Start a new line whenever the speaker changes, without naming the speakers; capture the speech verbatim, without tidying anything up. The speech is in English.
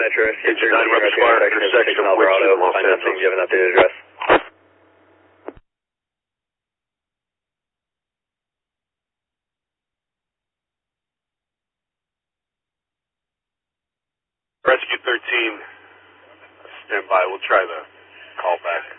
Metro.
Engine nine, Rebel Squad, intersection of Witch and Los Angeles.
Do you have an updated address?
Rescue thirteen, stand by. We'll try the call back.